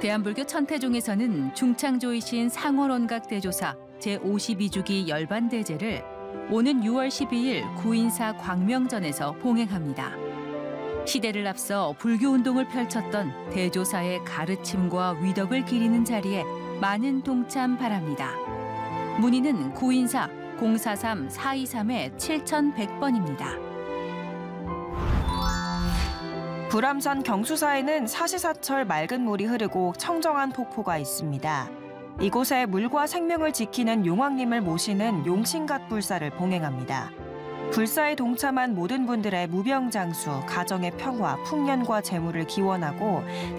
대한불교 천태종에서는 중창조이신 상월원각 대조사 제52주기 열반대제를 오는 6월 12일 구인사 광명전에서 봉행합니다. 시대를 앞서 불교운동을 펼쳤던 대조사의 가르침과 위덕을 기리는 자리에 많은 동참 바랍니다. 문의는 구인사 043-423-7100번입니다. 불암산 경수사에는 사시사철 맑은 물이 흐르고 청정한 폭포가 있습니다. 이곳에 물과 생명을 지키는 용왕님을 모시는 용신갓불사를 봉행합니다. 불사에 동참한 모든 분들의 무병장수, 가정의 평화, 풍년과 재물을 기원하고